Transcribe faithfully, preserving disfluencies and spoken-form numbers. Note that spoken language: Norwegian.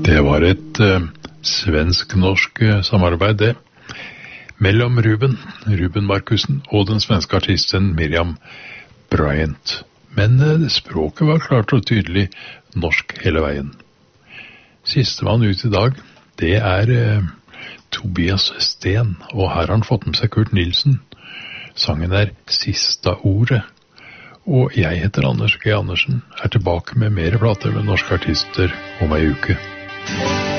Det var et uh, svensk-norsk uh, samarbeid, det. Mellom Ruben, Ruben Markussen, og den svenske artisten Miriam Bryant. Men uh, språket var klart og tydelig norsk hele veien. Sistemann ut i dag, det er uh, Tobias Sten, og her har han fått med seg Kurt Nilsen. Sangen er Sista ordet. Og jeg heter Anders G. Andersen, er tilbake med mer plater med norske artister om ei uke.